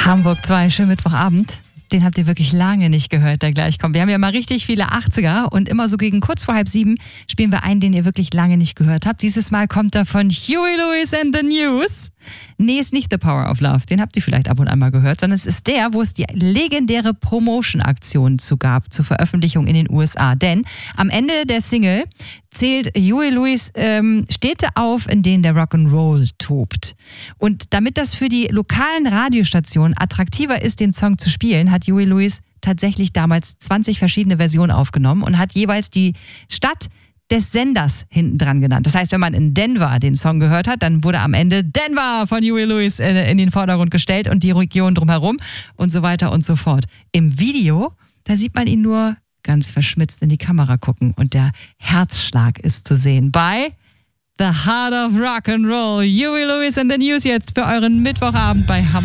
Hamburg 2, schönen Mittwochabend. Den habt ihr wirklich lange nicht gehört, der gleich kommt. Wir haben ja mal richtig viele 80er und immer so gegen kurz vor 6:30 spielen wir einen, den ihr wirklich lange nicht gehört habt. Dieses Mal kommt er von Huey Lewis and the News. Nee, ist nicht The Power of Love, den habt ihr vielleicht ab und an mal gehört, sondern es ist der, wo es die legendäre Promotion-Aktion zu gab, zur Veröffentlichung in den USA. Denn am Ende der Single zählt Huey Lewis Städte auf, in denen der Rock'n'Roll tobt. Und damit das für die lokalen Radiostationen attraktiver ist, den Song zu spielen, hat Huey Lewis tatsächlich damals 20 verschiedene Versionen aufgenommen und hat jeweils die Stadt des Senders hinten dran genannt. Das heißt, wenn man in Denver den Song gehört hat, dann wurde am Ende Denver von Huey Lewis in den Vordergrund gestellt und die Region drumherum und so weiter und so fort. Im Video, da sieht man ihn nur ganz verschmitzt in die Kamera gucken und der Herzschlag ist zu sehen bei The Heart of Rock'n'Roll. Huey Lewis and the News jetzt für euren Mittwochabend bei Hamburg.